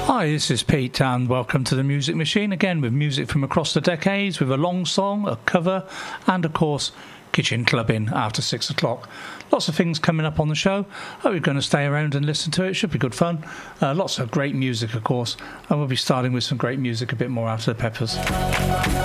Hi, this is Pete and welcome to the Music Machine, again with music from across the decades, with a long song, a cover and of course kitchen clubbing after 6 o'clock. Lots of things coming up on the show. Hope you're going to stay around and listen to it. Should be good fun. Lots of great music of course, and we'll be starting with some great music a bit more after the Peppers.